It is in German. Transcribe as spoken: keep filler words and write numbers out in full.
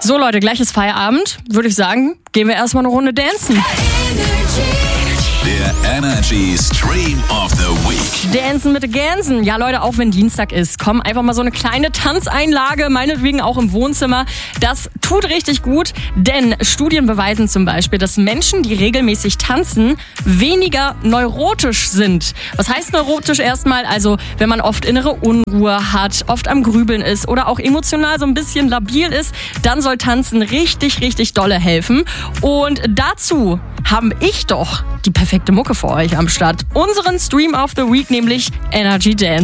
So Leute, gleich ist Feierabend. Würde ich sagen, gehen wir erstmal eine Runde dancen. Der Energy Stream of the Week. Dancen mit den Gänsen. Ja Leute, auch wenn Dienstag ist, komm, einfach mal so eine kleine Tanzeinlage, meinetwegen auch im Wohnzimmer. Das tut richtig gut, denn Studien beweisen zum Beispiel, dass Menschen, die regelmäßig tanzen, weniger neurotisch sind. Was heißt neurotisch erstmal? Also, wenn man oft innere Unruhe hat, oft am Grübeln ist oder auch emotional so ein bisschen labil ist, dann soll Tanzen richtig, richtig dolle helfen. Und dazu haben ich doch die perfekte Mucke für euch am Start. Unseren Stream of the Week, nämlich Energy Dance.